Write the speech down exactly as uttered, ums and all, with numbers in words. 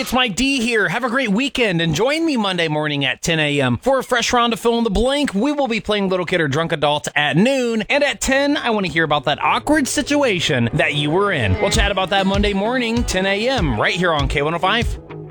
it's Mike D here. Have a great weekend and join me Monday morning at ten a.m. for a fresh round of Fill in the Blank. We will be playing Little Kid or Drunk Adult at noon. And at ten, I want to hear about that awkward situation that you were in. We'll chat about that Monday morning, ten a.m. right here on K one oh five.